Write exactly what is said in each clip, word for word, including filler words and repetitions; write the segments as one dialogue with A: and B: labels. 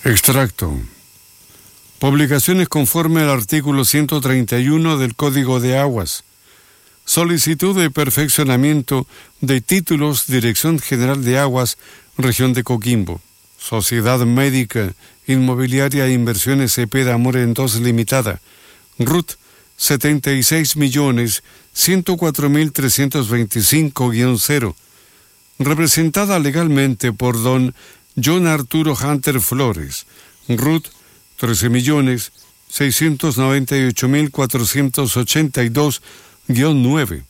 A: Extracto. Publicaciones conforme al artículo ciento treinta y uno del Código de Aguas. Solicitud de perfeccionamiento de títulos Dirección General de Aguas, Región de Coquimbo. Sociedad Médica Inmobiliaria e Inversiones Cepeda Amore dos Limitada. R U T setenta y seis millones ciento cuatro mil trescientos veinticinco guion cero. Representada legalmente por don John Arturo Hunter Flores. R U T trece millones seiscientos noventa y ocho mil cuatrocientos ochenta y dos guion nueve.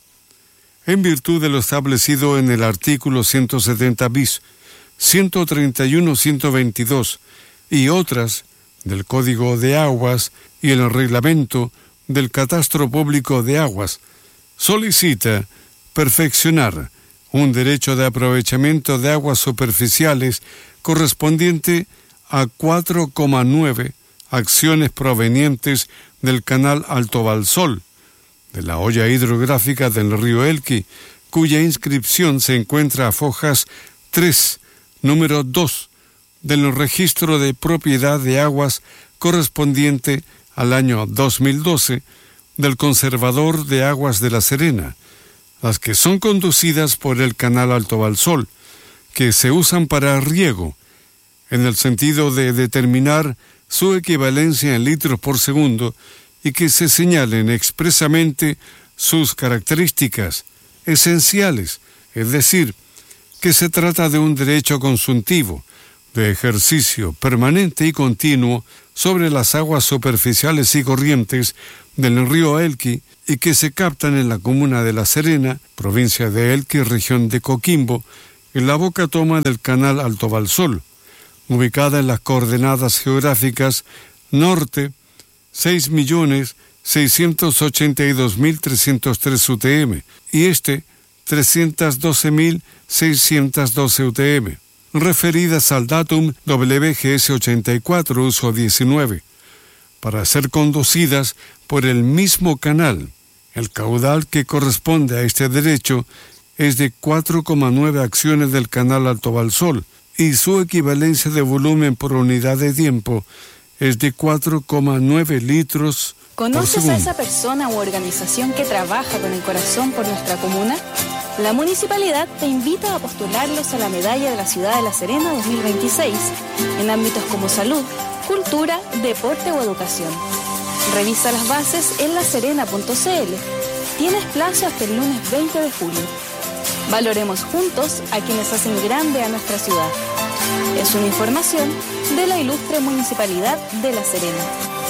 A: En virtud de lo establecido en el artículo ciento setenta bis, ciento treinta y uno ciento veintidós y otras del Código de Aguas y el reglamento del Catastro Público de Aguas, solicita perfeccionar un derecho de aprovechamiento de aguas superficiales correspondiente a cuatro coma nueve acciones provenientes del canal Alto Balsol, de la olla hidrográfica del río Elqui, cuya inscripción se encuentra a fojas tres, número dos, del registro de propiedad de aguas correspondiente al año dos mil doce del Conservador de Aguas de La Serena, las que son conducidas por el canal Alto Balsol, que se usan para riego, en el sentido de determinar su equivalencia en litros por segundo y que se señalen expresamente sus características esenciales, es decir, que se trata de un derecho consultivo, de ejercicio permanente y continuo sobre las aguas superficiales y corrientes del río Elqui y que se captan en la comuna de La Serena, provincia de Elqui, región de Coquimbo, en la boca toma del canal Alto Balsol, ubicada en las coordenadas geográficas norte seis millones seiscientos ochenta y dos mil trescientos tres U T M y este trescientos doce mil seiscientos doce U T M, referidas al datum W G S ochenta y cuatro, uso diecinueve, para ser conducidas por el mismo canal. El caudal que corresponde a este derecho es de cuatro coma nueve acciones del canal Alto Balsol y su equivalencia de volumen por unidad de tiempo es de cuatro coma nueve litros por
B: ¿Conoces
A: segundo.
B: a esa persona u organización que trabaja con el corazón por nuestra comuna? La municipalidad te invita a postularlos a la Medalla de la Ciudad de La Serena dos mil veintiséis en ámbitos como salud, cultura, deporte o educación. Revisa las bases en la serena punto c l. Tienes plazo hasta el lunes veinte de julio. Valoremos juntos a quienes hacen grande a nuestra ciudad. Es una información de la ilustre Municipalidad de La Serena.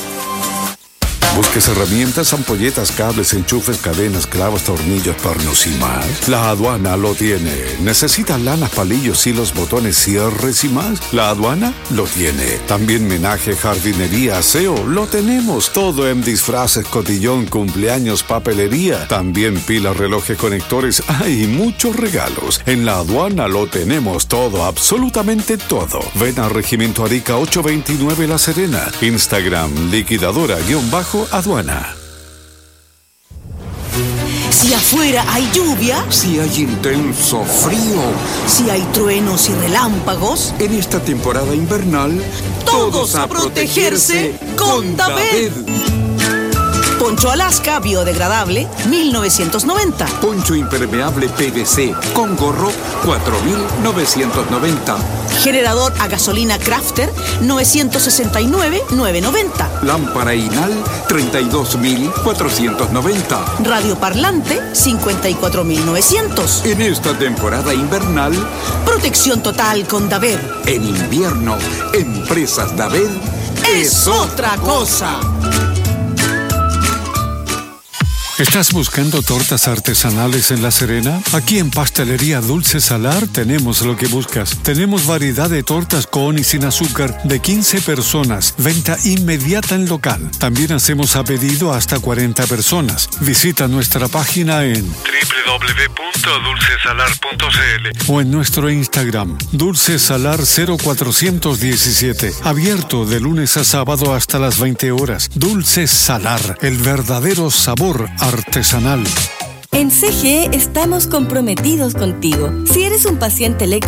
C: ¿Busques herramientas, ampolletas, cables, enchufes, cadenas, clavos, tornillos, pernos y más? La Aduana lo tiene. ¿Necesitas lanas, palillos, hilos, botones, cierres y más? La Aduana lo tiene. También menaje, jardinería, aseo, lo tenemos. Todo en disfraces, cotillón, cumpleaños, papelería. También pilas, relojes, conectores. Hay muchos regalos. En La Aduana lo tenemos todo, absolutamente todo. Ven a Regimiento Arica ochocientos veintinueve La Serena. Instagram, liquidadora-bajo aduana.
D: Si afuera hay lluvia,
E: si hay intenso frío,
D: si hay truenos y relámpagos,
E: en esta temporada invernal,
D: todos a protegerse con David. Poncho Alaska biodegradable mil novecientos noventa.
E: Poncho impermeable P V C con gorro cuatro mil novecientos noventa.
D: Generador a gasolina Crafter novecientos sesenta y nueve mil novecientos noventa.
E: Lámpara Inal treinta y dos mil cuatrocientos noventa.
D: Radio parlante cincuenta y cuatro mil novecientos.
E: En esta temporada invernal,
D: protección total con David.
E: En invierno, Empresas David
D: es otra cosa.
A: ¿Estás buscando tortas artesanales en La Serena? Aquí en Pastelería Dulce Salar tenemos lo que buscas. Tenemos variedad de tortas con y sin azúcar de quince personas. Venta inmediata en local. También hacemos a pedido hasta cuarenta personas. Visita nuestra página en doble u doble u doble u punto dulce salar punto c l o en nuestro Instagram, dulcesalar cero cuatro uno siete. Abierto de lunes a sábado hasta las veinte horas. Dulce Salar, el verdadero sabor artesanal.
F: En C G E estamos comprometidos contigo. Si eres un paciente eléctrico